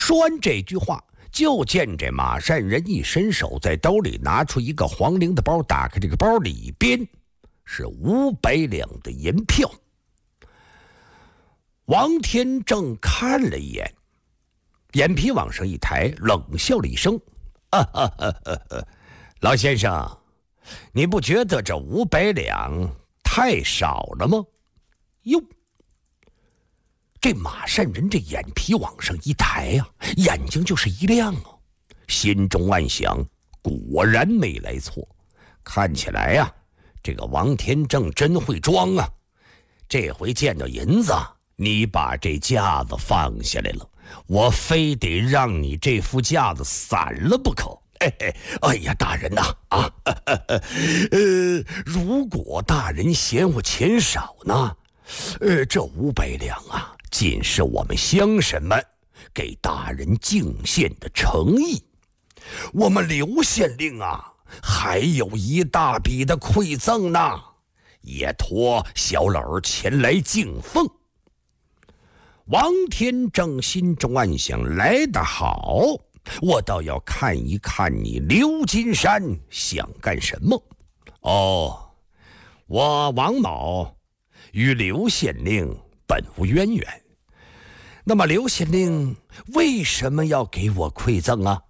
说完这句话，就见这马善人一伸手，在兜里拿出一个黄绫的包，打开这个包，里边是500两的银票。王天正看了一眼，眼皮往上一抬，冷笑了一声：“老先生，你不觉得这500两太少了吗？”哟，这马善人这眼皮往上一抬呀，眼睛就是一亮啊，心中暗想：果然没来错，看起来呀，这个王天正真会装啊！这回见到银子，你把这架子放下来了，我非得让你这副架子散了不可。哎呀，大人呐，如果大人嫌我钱少呢，这500两啊，仅是我们乡绅们给大人敬献的诚意。我们刘县令啊，还有一大笔的馈赠呢，也托小老儿前来敬奉。王天正心中暗想：来得好，我倒要看一看你刘金山想干什么。我王某与刘县令本无渊源，那么刘县令为什么要给我馈赠啊？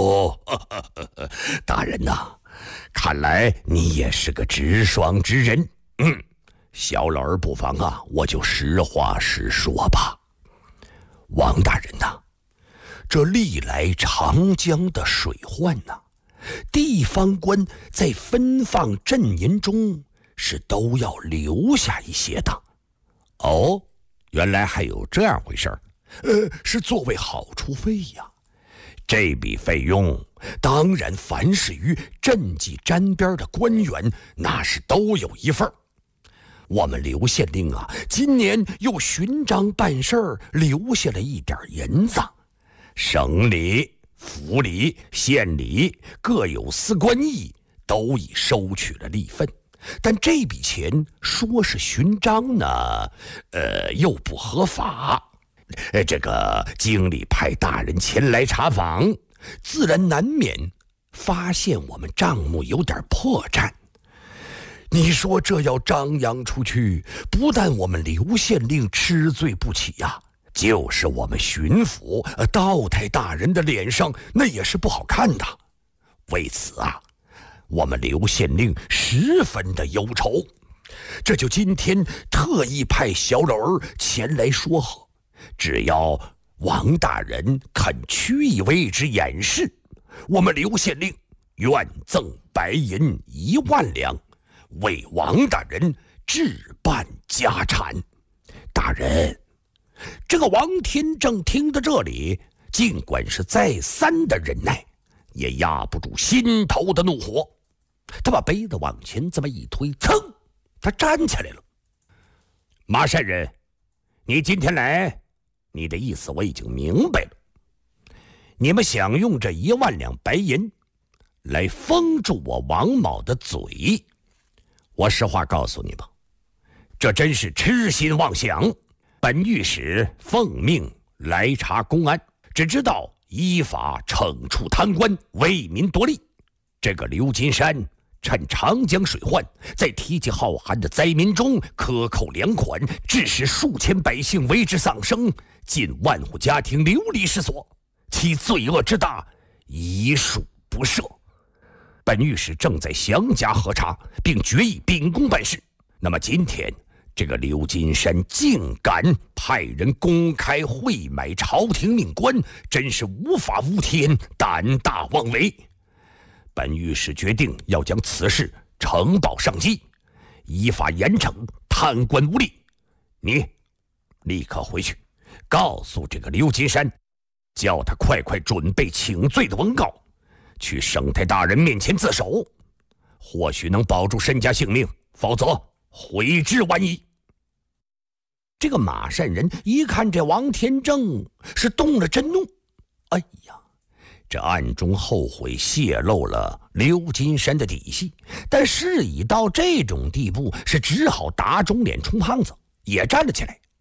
大人呐，看来你也是个直爽之人。小老儿不妨啊，我就实话实说吧。王大人呐，这历来长江的水患呐，地方官在分放赈银中是都要留下一些的。原来还有这样回事儿。是作为好处费呀。这笔费用当然凡是与赈济沾边的官员，那是都有一份。我们刘县令啊，今年又寻章办事儿，留下了一点银子。省里、府里、县里各有司官役，都已收取了利分。但这笔钱说是寻章呢，又不合法。这个经理派大人前来查访，自然难免发现我们账目有点破绽。你说这要张扬出去，不但我们刘县令吃罪不起呀，就是我们巡抚道台大人的脸上那也是不好看的。为此啊，我们刘县令十分的忧愁，这就今天特意派小老儿前来说和，只要王大人肯屈意为之掩饰，我们刘县令愿赠白银1万两，为王大人置办家产。大人，这个王天正听到这里，尽管是再三的忍耐，也压不住心头的怒火。他把杯子往前这么一推，噌，他站起来了。马善人，你今天来，你的意思我已经明白了。你们想用这1万两白银来封住我王某的嘴，我实话告诉你吧，这真是痴心妄想。本御史奉命来查公安，只知道依法惩处贪官，为民夺利。这个刘金山趁长江水患，在提及浩瀚的灾民中克扣粮款，致使数千百姓为之丧生，近万户家庭流离失所，其罪恶之大，一数不赦。本御史正在详加核查，并决议秉公办事。那么今天这个刘金山竟敢派人公开贿买朝廷命官，真是无法无天，胆大妄为。本御史决定要将此事呈报上级，依法严惩贪官污吏。你立刻回去告诉这个刘金山，叫他快快准备请罪的文告，去省太大人面前自首，或许能保住身家性命，否则悔之晚矣。这个马善人一看这王天正是动了真怒，哎呀，这暗中后悔泄露了刘金山的底细，但事已到这种地步，是只好打肿脸充胖子，也站了起来。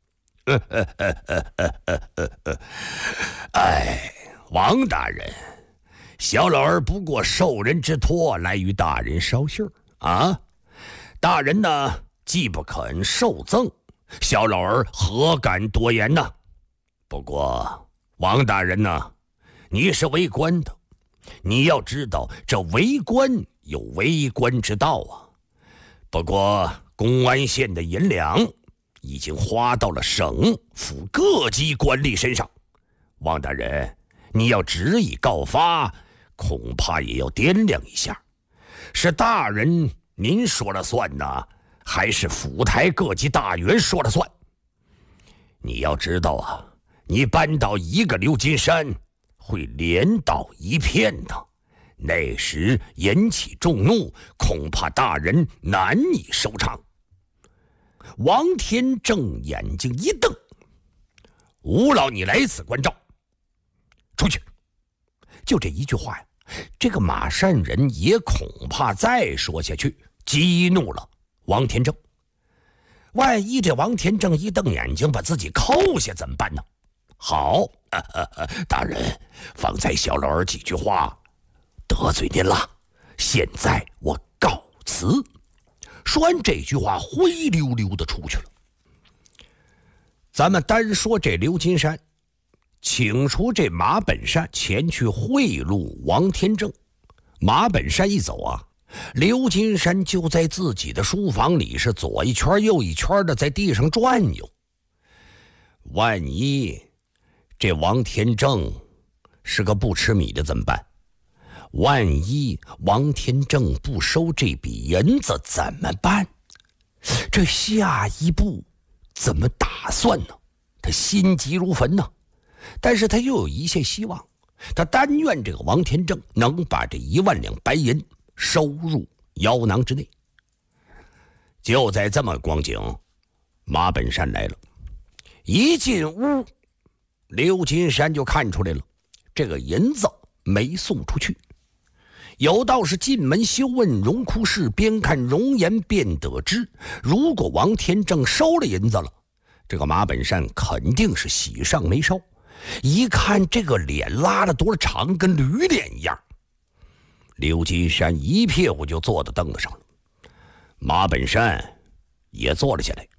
哎，王大人，小老儿不过受人之托来与大人捎信儿啊。大人呢，既不肯受赠，小老儿何敢多言呢？不过，王大人呢，你是为官的，你要知道这为官有为官之道啊。不过，公安县的银两已经花到了省府各级官吏身上，王大人，你要执意告发，恐怕也要掂量一下，是大人您说了算呢，还是府台各级大员说了算？你要知道啊，你扳倒一个刘金山，会连倒一片的，那时引起众怒，恐怕大人难以收场。王天正眼睛一瞪：“吴老，你来此关照，出去！”就这一句话呀，这个马善人也恐怕再说下去，激怒了王天正。万一这王天正一瞪眼睛把自己扣下怎么办呢？好，大人，方才小老儿几句话得罪您了，现在我告辞。说完这句话，灰溜溜的出去了。咱们单说这刘金山，请出这马本善前去贿赂王天正。马本善一走啊，刘金山就在自己的书房里是左一圈右一圈的在地上转悠。万一这王天正是个不吃米的怎么办？万一王天正不收这笔银子怎么办？这下一步怎么打算呢？他心急如焚呢，但是他又有一些希望，他但愿这个王天正能把这1万两白银收入腰囊之内。就在这么光景，马本善来了。一进屋，刘金山就看出来了，这个银子没送出去。有道是进门休问荣枯事，边看容颜便得知。如果王天正收了银子了，这个马本善肯定是喜上眉梢。一看这个脸拉了多长，跟驴脸一样。刘金山一屁股就坐到凳子上了，马本善也坐了下来。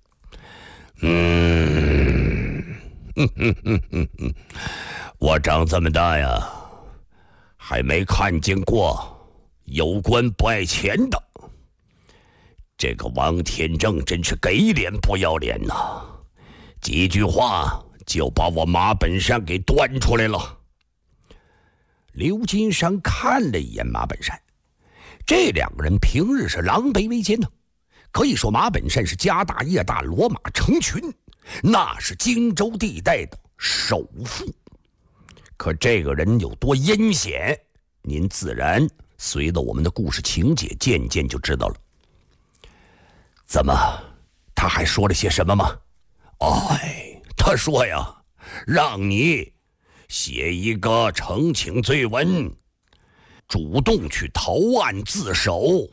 我长这么大呀，还没看见过有官不爱钱的。这个王天正真是给脸不要脸呐，几句话就把我马本善给端出来了。刘金山看了一眼马本善，这两个人平日是狼狈为奸呢。可以说马本善是家大业大，骡马成群，那是荆州地带的首富。可这个人有多阴险，您自然随着我们的故事情节渐渐就知道了。怎么，他还说了些什么吗？他说呀，让你写一个呈请罪文，主动去投案自首。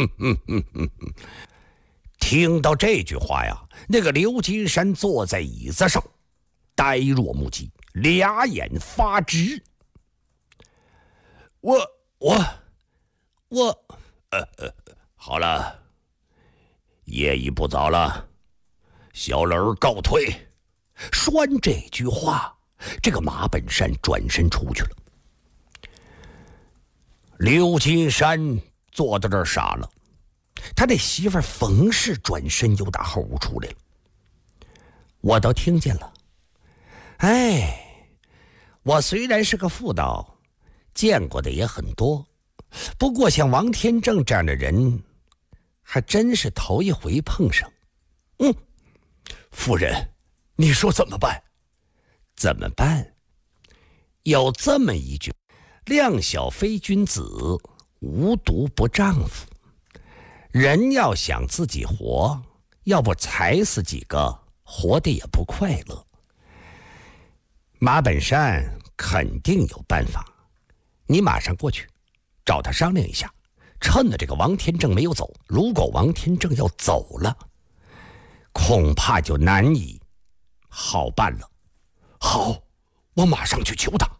听到这句话呀，那个刘金山坐在椅子上，呆若木鸡，俩眼发直。好了，夜已不早了，小老儿告退。说完这句话，这个马本善转身出去了。刘金山坐到这儿傻了，他的媳妇冯氏转身又打后屋出来了。我都听见了。我虽然是个妇道，见过的也很多，不过像王天正这样的人还真是头一回碰上。夫人，你说怎么办？怎么办？有这么一句：量小非君子，无毒不丈夫。人要想自己活，要不踩死几个，活得也不快乐。马本善肯定有办法，你马上过去找他商量一下，趁着这个王天正没有走，如果王天正要走了，恐怕就难以好办了。好，我马上去求他。